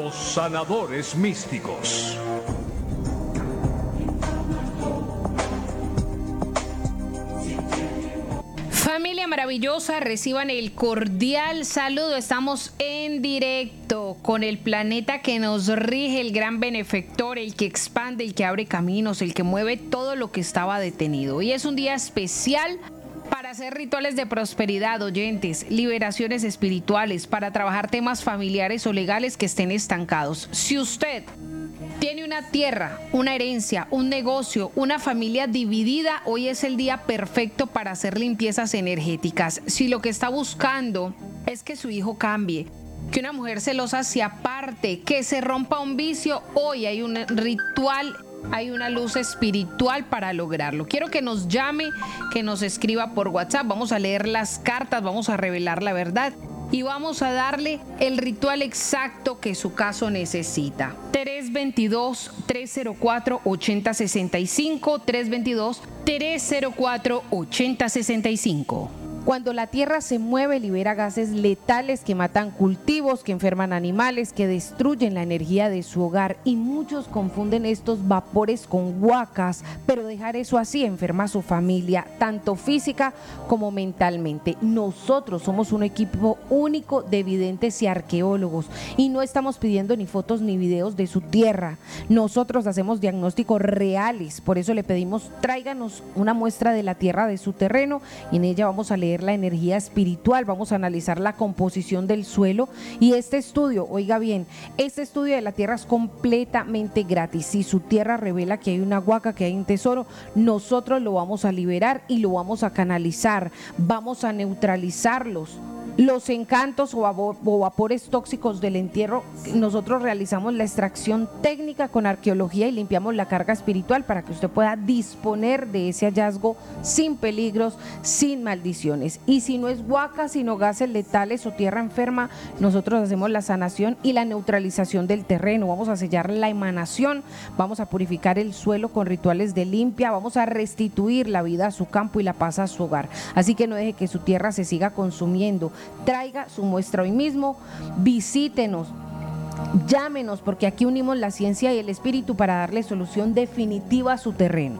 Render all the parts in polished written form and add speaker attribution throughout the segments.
Speaker 1: Los sanadores místicos.
Speaker 2: Familia maravillosa, reciban el cordial saludo. Estamos en directo con el planeta que nos rige, el gran benefactor, el que expande, el que abre caminos, el que mueve todo lo que estaba detenido. Hoy es un día especial para hacer rituales de prosperidad, oyentes, liberaciones espirituales, para trabajar temas familiares o legales que estén estancados. Si usted tiene una tierra, una herencia, un negocio, una familia dividida, hoy es el día perfecto para hacer limpiezas energéticas. Si lo que está buscando es que su hijo cambie, que una mujer celosa se aparte, que se rompa un vicio, hoy hay un ritual, hay una luz espiritual para lograrlo. Quiero que nos llame, que nos escriba por WhatsApp. Vamos a leer las cartas, vamos a revelar la verdad y vamos a darle el ritual exacto que su caso necesita. 322-304-8065, 322-304-8065.
Speaker 3: Cuando la tierra se mueve, libera gases letales que matan cultivos, que enferman animales, que destruyen la energía de su hogar. Y muchos confunden estos vapores con huacas, pero dejar eso así enferma a su familia, tanto física como mentalmente. Nosotros somos un equipo único de videntes y arqueólogos y no estamos pidiendo ni fotos ni videos de su tierra. Nosotros hacemos diagnósticos reales, por eso le pedimos tráiganos una muestra de la tierra de su terreno y en ella vamos a leer la energía espiritual, vamos a analizar la composición del suelo y este estudio, oiga bien, este estudio de la tierra es completamente gratis. Si su tierra revela que hay una huaca, que hay un tesoro, nosotros lo vamos a liberar y lo vamos a canalizar, vamos a neutralizarlos. Los encantos o vapores tóxicos del entierro, nosotros realizamos la extracción técnica con arqueología y limpiamos la carga espiritual para que usted pueda disponer de ese hallazgo sin peligros, sin maldiciones. Y si no es huaca, sino gases letales o tierra enferma, nosotros hacemos la sanación y la neutralización del terreno. Vamos a sellar la emanación, vamos a purificar el suelo con rituales de limpia, vamos a restituir la vida a su campo y la paz a su hogar. Así que no deje que su tierra se siga consumiendo. Traiga su muestra hoy mismo, visítenos, llámenos, porque aquí unimos la ciencia y el espíritu para darle solución definitiva a su terreno.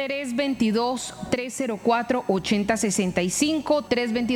Speaker 2: 322-304-8065,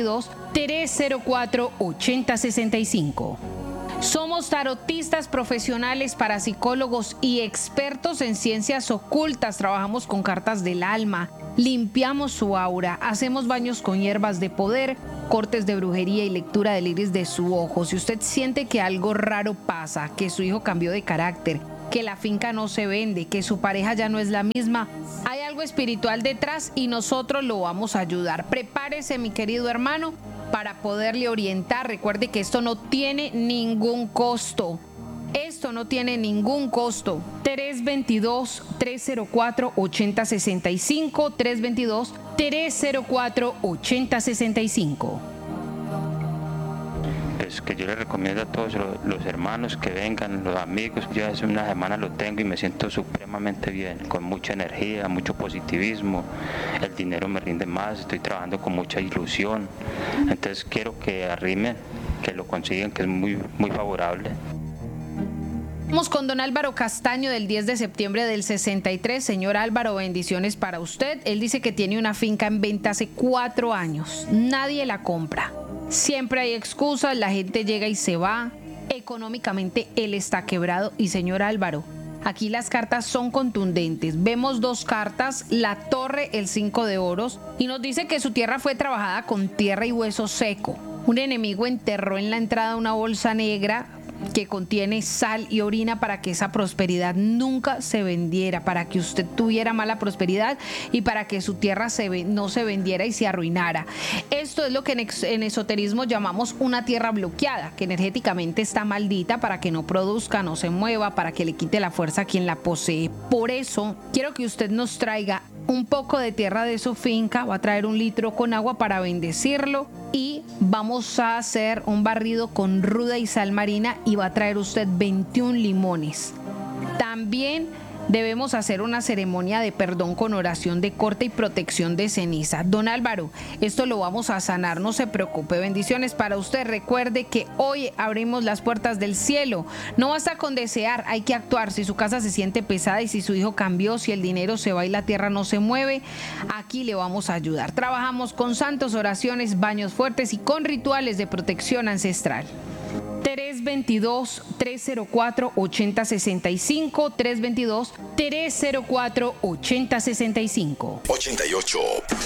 Speaker 2: 322-304-8065. Somos tarotistas profesionales, parapsicólogos y expertos en ciencias ocultas. Trabajamos con cartas del alma, limpiamos su aura, hacemos baños con hierbas de poder, cortes de brujería y lectura del iris de su ojo. Si usted siente que algo raro pasa, que su hijo cambió de carácter, que la finca no se vende, que su pareja ya no es la misma, hay algo espiritual detrás y nosotros lo vamos a ayudar. Prepárese, mi querido hermano, para poderle orientar. Recuerde que esto no tiene ningún costo. Esto no tiene ningún costo. 322-304-8065, 322-304-8065.
Speaker 4: Pues que yo les recomiendo a todos los hermanos que vengan, los amigos. Yo hace una semana lo tengo y me siento supremamente bien, con mucha energía, mucho positivismo, el dinero me rinde más, estoy trabajando con mucha ilusión. Entonces quiero que arrimen, que lo consigan, que es muy, muy favorable.
Speaker 2: Vamos con don Álvaro Castaño del 10 de septiembre del 63. Señor Álvaro, bendiciones para usted. Él dice que tiene una finca en venta hace 4 años. Nadie la compra. Siempre hay excusas, la gente llega y se va. Económicamente él está quebrado. Y señor Álvaro, aquí las cartas son contundentes. Vemos 2 cartas, la torre, el 5 de oros, y nos dice que su tierra fue trabajada con tierra y hueso seco. Un enemigo enterró en la entrada una bolsa negra que contiene sal y orina para que esa prosperidad nunca se vendiera, para que usted tuviera mala prosperidad y para que su tierra no se vendiera y se arruinara. Esto es lo que en esoterismo llamamos una tierra bloqueada, que energéticamente está maldita para que no produzca, no se mueva, para que le quite la fuerza a quien la posee. Por eso quiero que usted nos traiga un poco de tierra de su finca, va a traer 1 litro con agua para bendecirlo y vamos a hacer un barrido con ruda y sal marina y va a traer usted 21 limones. También debemos hacer una ceremonia de perdón con oración de corte y protección de ceniza. Don Álvaro, esto lo vamos a sanar, no se preocupe. Bendiciones para usted. Recuerde que hoy abrimos las puertas del cielo. No basta con desear, hay que actuar. Si su casa se siente pesada y si su hijo cambió, si el dinero se va y la tierra no se mueve, aquí le vamos a ayudar. Trabajamos con santos, oraciones, baños fuertes y con rituales de protección ancestral. 322-304-8065, 322-304-8065.
Speaker 5: 88.